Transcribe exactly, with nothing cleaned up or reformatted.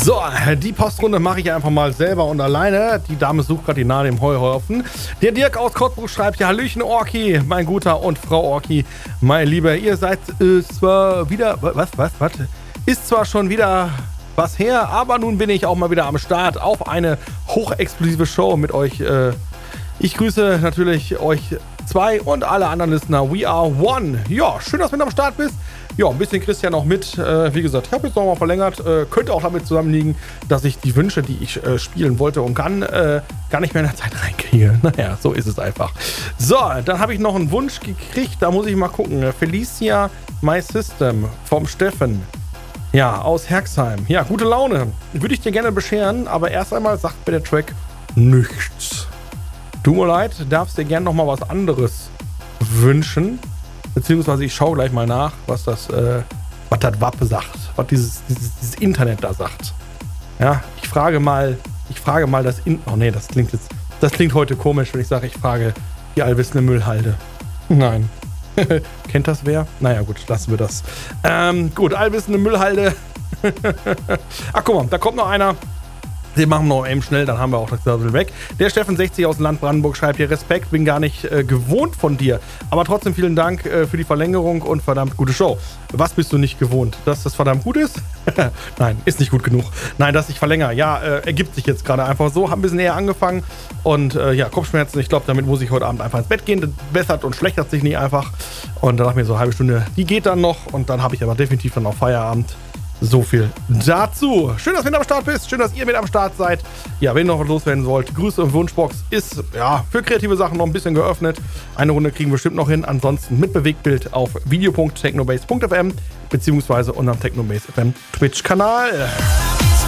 So, die Postrunde mache ich einfach mal selber und alleine. Die Dame sucht gerade die nahe dem Heuhaufen. Der Dirk aus Cottbus schreibt ja: Hallöchen Orki, mein Guter, und Frau Orki, mein Lieber. Ihr seid äh, zwar wieder... Was, was, was? Ist zwar schon wieder was her, aber nun bin ich auch mal wieder am Start auf eine hochexplosive Show mit euch. Äh, ich grüße natürlich euch zwei und alle anderen Listener. We are one. Ja, schön, dass du mit am Start bist. Ja, ein bisschen Christian noch mit. Äh, wie gesagt, ich habe jetzt nochmal verlängert. Äh, könnte auch damit zusammenliegen, dass ich die Wünsche, die ich äh, spielen wollte und kann, äh, gar nicht mehr in der Zeit reinkriege. Naja, so ist es einfach. So, dann habe ich noch einen Wunsch gekriegt. Da muss ich mal gucken. Felicia My System vom Steffen. Ja, aus Herxheim. Ja, gute Laune. Würde ich dir gerne bescheren, aber erst einmal sagt mir der Track nichts. Tut mir leid, darfst dir gerne nochmal was anderes wünschen. Beziehungsweise ich schaue gleich mal nach, was das, äh, was das Wappe sagt, was dieses, dieses, dieses Internet da sagt. Ja, ich frage mal, ich frage mal das In... Oh nee, das klingt jetzt, das klingt heute komisch, wenn ich sage, ich frage die allwissende Müllhalde. Nein. Kennt das wer? Naja, gut, lassen wir das. Ähm, gut, allwissende Müllhalde. Ach, guck mal, da kommt noch einer. Den machen wir noch eben schnell, dann haben wir auch das Sattel weg. Der Steffen sechzig aus dem Land Brandenburg schreibt hier: Respekt, bin gar nicht äh, gewohnt von dir. Aber trotzdem vielen Dank äh, für die Verlängerung und verdammt gute Show. Was bist du nicht gewohnt? Dass das verdammt gut ist? Nein, ist nicht gut genug. Nein, dass ich verlängere. Ja, äh, ergibt sich jetzt gerade einfach so. Haben ein bisschen näher angefangen. Und äh, ja, Kopfschmerzen. Ich glaube, damit muss ich heute Abend einfach ins Bett gehen. Das bessert und schlechtert sich nicht einfach. Und dann dachte ich mir so eine halbe Stunde, die geht dann noch. Und dann habe ich aber definitiv dann auch Feierabend. So viel dazu. Schön, dass ihr mit am Start bist. Schön, dass ihr mit am Start seid. Ja, wenn ihr noch was loswerden wollt, Grüße und Wunschbox ist ja für kreative Sachen noch ein bisschen geöffnet. Eine Runde kriegen wir bestimmt noch hin. Ansonsten mit Bewegtbild auf video punkt technobase punkt f m beziehungsweise unserem Technobase F M Twitch-Kanal.